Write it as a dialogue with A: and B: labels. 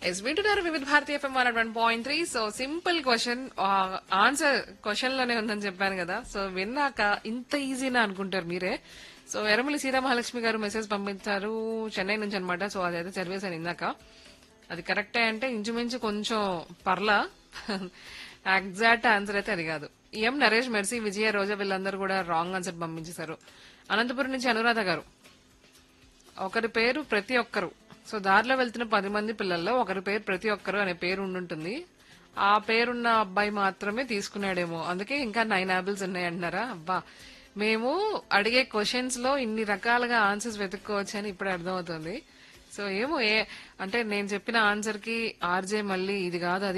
A: Yes వింటున్నారు వివిధ భారతీయ FM 101.3. So simple question, answer question లోనే ఉందని చెప్పాను కదా. సో విన్నాక ఇంత ఈజీనా అనుకుంటారు మీరే. సో ఎర్రమల్లి సీతామహాలక్ష్మి గారు మెసేజ్ పంపించారు చెన్నై నుంచి అనమాట. సో అదైతే చదివేశాను ఇందాక. అది కరెక్టే అంటే ఇంచుమించు కొంచెం పర్లా. ఎగ్జాక్ట్ ఆన్సర్ అయితే అది కాదు. ఎం నరేష్, మెర్సీ, విజయ, రోజా వీళ్ళందరూ కూడా రాంగ్ ఆన్సర్ పంపించేశారు. అనంతపురం నుంచి అనురాధ గారు, ఒకరి పేరు ప్రతి ఒక్కరు. సో దారిలో వెళ్తున్న 10 మంది పిల్లల్లో ఒకరి పేరు ప్రతి ఒక్కరు అనే పేరు ఉండుంటుంది. ఆ పేరున్న అబ్బాయి మాత్రమే తీసుకున్నాడేమో, అందుకే ఇంకా 9 యాపిల్స్ ఉన్నాయి అంటున్నారా. అబ్బా, మేము అడిగే క్వశ్చన్స్ లో ఇన్ని రకాలుగా ఆన్సర్స్ వెతుక్కోవచ్చు అని ఇప్పుడే అర్థమవుతుంది. సో ఏమో అంటే నేను చెప్పిన ఆన్సర్ కి ఆర్జే మళ్ళీ ఇది కాదు అది